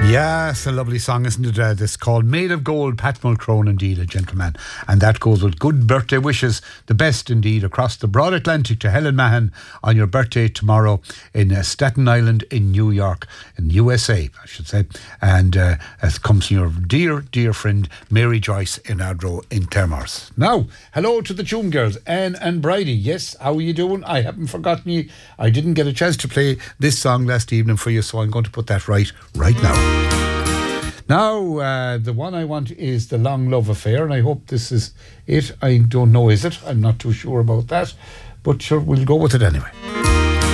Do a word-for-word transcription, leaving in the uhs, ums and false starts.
Yeah, it's a lovely song, isn't it? Uh, it's called Made of Gold, Pat Mulcrone, indeed, a gentleman. And that goes with good birthday wishes, the best indeed, across the broad Atlantic to Helen Mahan on your birthday tomorrow in uh, Staten Island in New York, in the U S A, I should say. And uh, it comes from your dear, dear friend, Mary Joyce in Ardro in Termors. Now, hello to the Tune Girls, Anne and Bridie. Yes, how are you doing? I haven't forgotten you. I didn't get a chance to play this song last evening for you, so I'm going to put that right, right now. Now, uh, the one I want is The Long Love Affair, and I hope this is it. I don't know, is it? I'm not too sure about that, but sure, we'll go with it anyway.